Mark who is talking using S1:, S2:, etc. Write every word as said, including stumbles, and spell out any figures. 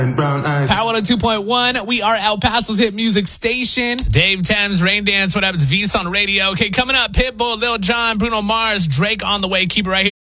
S1: And brown eyes.
S2: Power one oh two point one. We are El Paso's hit music station.
S3: Dave Thames, Rain Dance, what up? It's V's on radio. Okay, coming up, Pitbull, Lil Jon, Bruno Mars, Drake on the way. Keep it right here.